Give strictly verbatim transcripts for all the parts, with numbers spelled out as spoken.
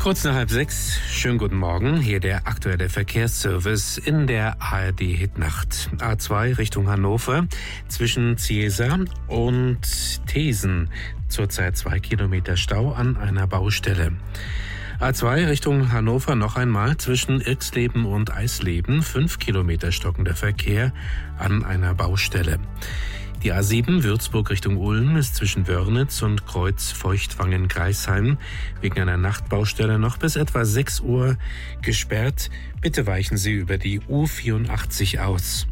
Kurz nach halb sechs, schönen guten Morgen, hier der aktuelle Verkehrsservice in der A R D-Hitnacht. A zwei Richtung Hannover, zwischen Ziesa und Thesen, zurzeit zwei Kilometer Stau an einer Baustelle. A zwei Richtung Hannover noch einmal, zwischen Irxleben und Eisleben, fünf Kilometer stockender Verkehr an einer Baustelle. Die A sieben Würzburg Richtung Ulm ist zwischen Wörnitz und Kreuz-Feuchtwangen-Greisheim wegen einer Nachtbaustelle noch bis etwa sechs Uhr gesperrt. Bitte weichen Sie über die U vierundachtzig aus.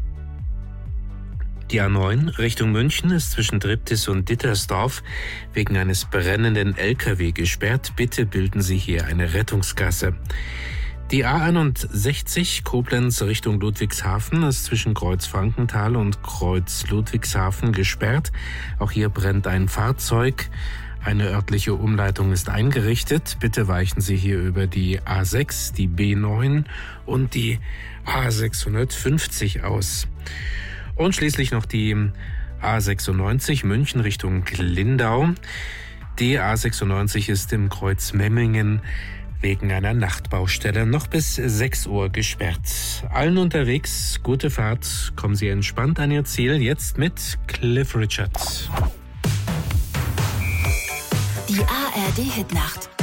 Die A neun Richtung München ist zwischen Triptis und Dittersdorf wegen eines brennenden L K W gesperrt. Bitte bilden Sie hier eine Rettungsgasse. Die A einundsechzig Koblenz Richtung Ludwigshafen ist zwischen Kreuz Frankenthal und Kreuz Ludwigshafen gesperrt. Auch hier brennt ein Fahrzeug. Eine örtliche Umleitung ist eingerichtet. Bitte weichen Sie hier über die A sechs, die B neun und die A sechshundertfünfzig aus. Und schließlich noch die A sechsundneunzig München Richtung Lindau. Die A sechsundneunzig ist im Kreuz Memmingen wegen einer Nachtbaustelle noch bis sechs Uhr gesperrt. Allen unterwegs, gute Fahrt, kommen Sie entspannt an Ihr Ziel, jetzt mit Cliff Richard. Die A R D-Hitnacht.